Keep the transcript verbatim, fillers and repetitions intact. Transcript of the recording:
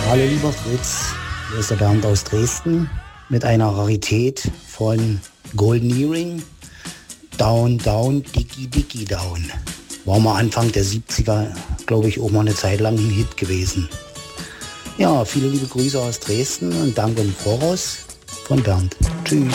Hallo lieber Fritz, hier ist der Bernd aus Dresden mit einer Rarität von Golden Earring, Down, Down, Dicky, Dicky, Down. War mal Anfang der siebziger, glaube ich, auch mal eine Zeit lang ein Hit gewesen. Ja, viele liebe Grüße aus Dresden und danke im Voraus von Bernd. Tschüss.